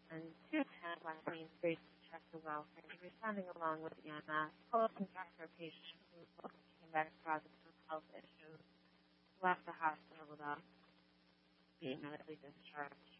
and 210 West Main Street, Chester Welfare. You're responding along with Anna. Close and doctor patient who came back positive with health issues, left the hospital without being medically discharged.